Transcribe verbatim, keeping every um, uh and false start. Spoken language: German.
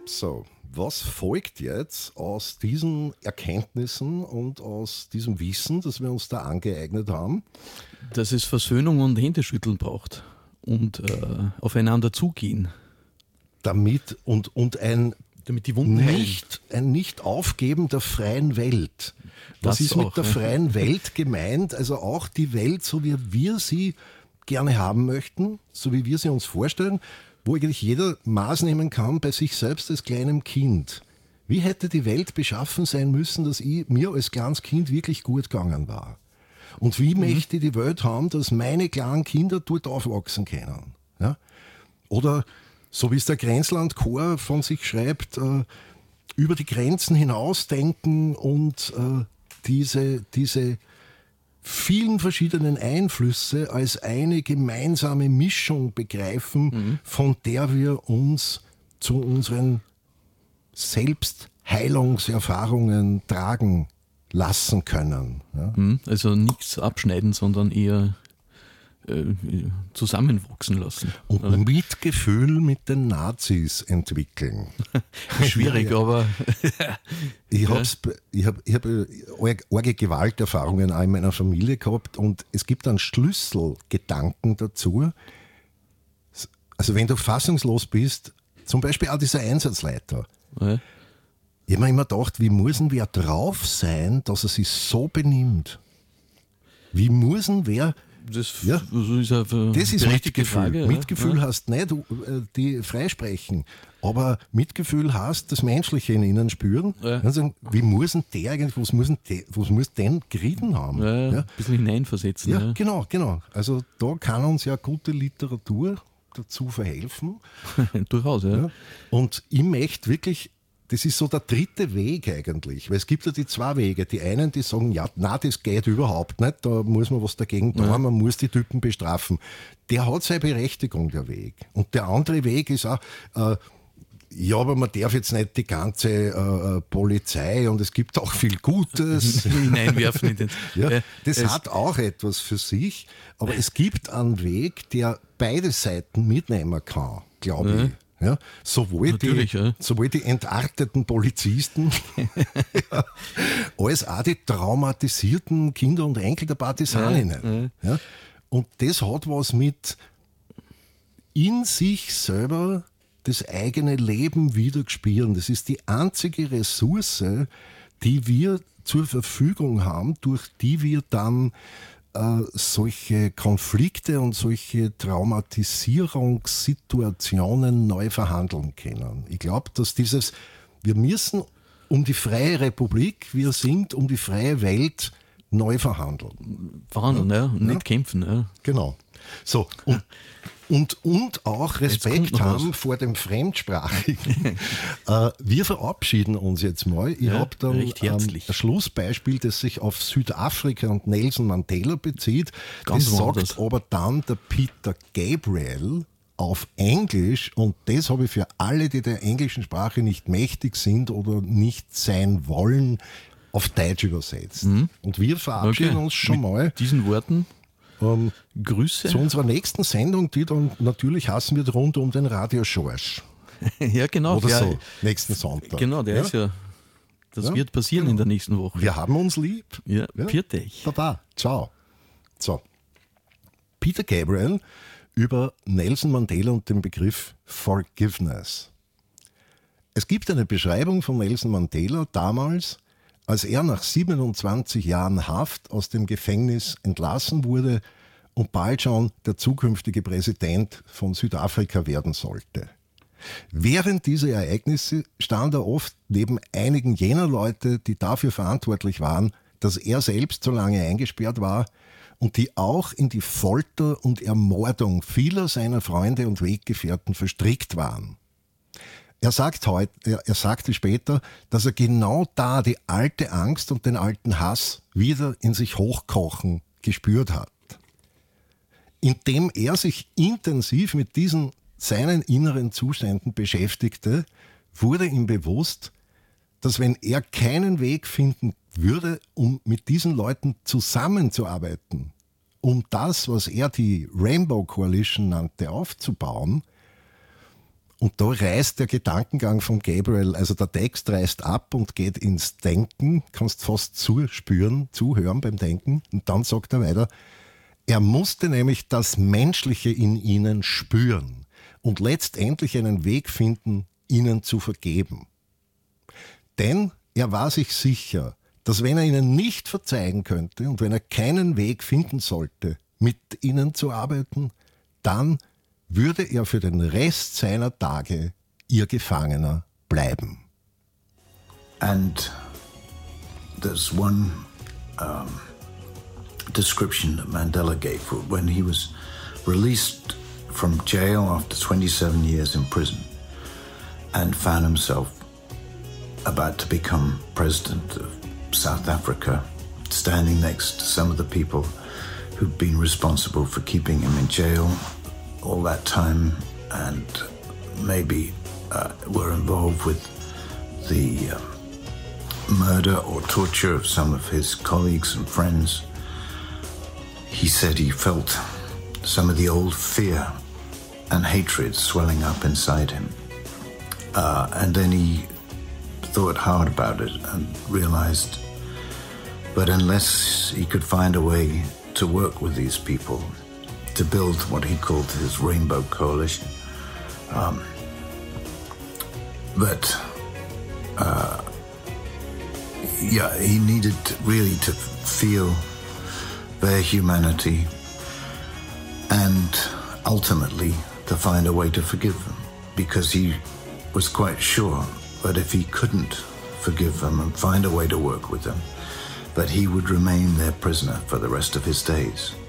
So, was folgt jetzt aus diesen Erkenntnissen und aus diesem Wissen, das wir uns da angeeignet haben? Dass es Versöhnung und Händeschütteln braucht und äh, aufeinander zugehen. Damit und, und ein, Damit die Wunden heilen. nicht, ein Nicht-Aufgeben der freien Welt. Was Das ist mit auch, der ja. freien Welt gemeint? Also auch die Welt, so wie wir sie gerne haben möchten, so wie wir sie uns vorstellen, wo eigentlich jeder Maß nehmen kann bei sich selbst als kleinem Kind. Wie hätte die Welt beschaffen sein müssen, dass ich, mir als kleines Kind wirklich gut gegangen war? Und wie mhm. möchte ich die Welt haben, dass meine kleinen Kinder dort aufwachsen können? Ja? Oder so wie es der Grenzlandchor von sich schreibt, äh, über die Grenzen hinausdenken und äh, diese, diese vielen verschiedenen Einflüsse als eine gemeinsame Mischung begreifen, mhm. von der wir uns zu unseren Selbstheilungserfahrungen tragen lassen können. Ja? Also nichts abschneiden, sondern eher äh, zusammenwachsen lassen. Und oder? Mitgefühl mit den Nazis entwickeln. Schwierig, ja, ja. aber... Ich habe ich hab, ich hab arge Gewalterfahrungen auch in meiner Familie gehabt und es gibt einen Schlüsselgedanken dazu. Also wenn du fassungslos bist, zum Beispiel auch dieser Einsatzleiter. Ja. Ich habe mir immer gedacht, wie muss denn wer drauf sein, dass er sich so benimmt? Wie muss denn wer... Das, ja, das ist, eine das ist Mitgefühl. Frage, ja. Mitgefühl ja. heißt nicht, die freisprechen, aber Mitgefühl heißt das Menschliche in ihnen spüren. Ja. Also, wie muss denn der eigentlich, was muss denn, der, was muss denn geritten haben? Ja, ja. Ein bisschen hineinversetzen. Ja, ja, genau, genau. Also da kann uns ja gute Literatur dazu verhelfen. Durchaus, ja. ja. Und ich möchte wirklich, das ist so der dritte Weg eigentlich, weil es gibt ja die zwei Wege. Die einen, die sagen, ja, na, das geht überhaupt nicht, da muss man was dagegen tun, ja. man muss die Typen bestrafen. Der hat seine Berechtigung, der Weg. Und der andere Weg ist auch, äh, ja, aber man darf jetzt nicht die ganze äh, Polizei und es gibt auch viel Gutes hineinwerfen. In den, ja, äh, das hat auch etwas für sich, aber es gibt einen Weg, der beide Seiten mitnehmen kann, glaube ja. ich. Ja, sowohl, die, ja. sowohl die entarteten Polizisten ja, als auch die traumatisierten Kinder und Enkel der Partisaninnen. Ja, ja. Und das hat was mit in sich selber das eigene Leben wieder spüren. Das ist die einzige Ressource, die wir zur Verfügung haben, durch die wir dann äh, solche Konflikte und solche Traumatisierungssituationen neu verhandeln können. Ich glaube, dass dieses, wir müssen um die freie Republik, wir sind um die freie Welt neu verhandeln. Verhandeln, ja, ja. Und ja. nicht kämpfen. Ja. Genau. So, und, und, und auch Respekt haben was. vor dem Fremdsprachigen. äh, wir verabschieden uns jetzt mal. Ich ja, habe dann ähm, ein Schlussbeispiel, das sich auf Südafrika und Nelson Mandela bezieht. Ganz das woanders. sagt aber dann der Peter Gabriel auf Englisch, und das habe ich für alle, die der englischen Sprache nicht mächtig sind oder nicht sein wollen, auf Deutsch übersetzt. Mhm. Und wir verabschieden okay. uns schon Mit mal. diesen Worten. Ähm, Grüße. Zu unserer nächsten Sendung, die dann natürlich heißen wird rund um den Radio Schorsch. Ja, genau. Oder ja, so, nächsten Sonntag. Genau, der ja? ist ja, das ja, wird passieren genau. in der nächsten Woche. Wir haben uns lieb. Ja, ja. Pfiat euch. Baba, ciao. So, Peter Gabriel über Nelson Mandela und den Begriff Forgiveness. Es gibt eine Beschreibung von Nelson Mandela damals, als er nach siebenundzwanzig Jahren Haft aus dem Gefängnis entlassen wurde und bald schon der zukünftige Präsident von Südafrika werden sollte. Während dieser Ereignisse stand er oft neben einigen jener Leute, die dafür verantwortlich waren, dass er selbst so lange eingesperrt war und die auch in die Folter und Ermordung vieler seiner Freunde und Weggefährten verstrickt waren. Er sagt heute, er, er sagte später, dass er genau da die alte Angst und den alten Hass wieder in sich hochkochen gespürt hat. Indem er sich intensiv mit diesen seinen inneren Zuständen beschäftigte, wurde ihm bewusst, dass wenn er keinen Weg finden würde, um mit diesen Leuten zusammenzuarbeiten, um das, was er die Rainbow Coalition nannte, aufzubauen, Und da reißt der Gedankengang von Gabriel, also der Text reißt ab und geht ins Denken, kannst fast zuspüren, zuhören beim Denken. Und dann sagt er weiter, er musste nämlich das Menschliche in ihnen spüren und letztendlich einen Weg finden, ihnen zu vergeben. Denn er war sich sicher, dass wenn er ihnen nicht verzeihen könnte und wenn er keinen Weg finden sollte, mit ihnen zu arbeiten, dann würde er für den Rest seiner Tage ihr Gefangener bleiben. And there's one um, description that Mandela gave when he was released from jail after twenty-seven years in prison and found himself about to become president of South Africa, standing next to some of the people who'd been responsible for keeping him in jail all that time and maybe uh, were involved with the uh, murder or torture of some of his colleagues and friends. He said he felt some of the old fear and hatred swelling up inside him. Uh, and then he thought hard about it and realized, but unless he could find a way to work with these people, to build what he called his Rainbow Coalition. Um, but, uh, yeah, he needed really to feel their humanity and ultimately to find a way to forgive them, because he was quite sure that if he couldn't forgive them and find a way to work with them, that he would remain their prisoner for the rest of his days.